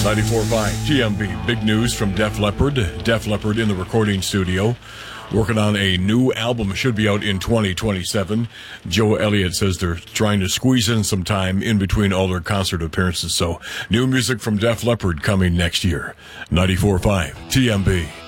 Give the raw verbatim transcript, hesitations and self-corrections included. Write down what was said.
ninety-four point five T M B. Big news from Def Leppard. Def Leppard in the recording studio, working on a new album. It should be out in twenty twenty-seven. Joe Elliott says they're trying to squeeze in some time in between all their concert appearances. So, new music from Def Leppard coming next year. ninety-four point five T M B.